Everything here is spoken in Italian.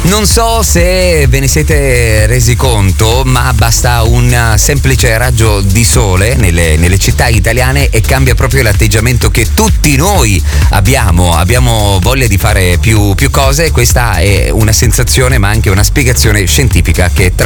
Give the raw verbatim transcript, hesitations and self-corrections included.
Non so se ve ne siete resi conto, ma basta un semplice raggio di sole nelle, nelle città italiane e cambia proprio l'atteggiamento che tutti noi abbiamo. Abbiamo voglia di fare più, più cose. Questa è una sensazione, ma anche una spiegazione scientifica che tra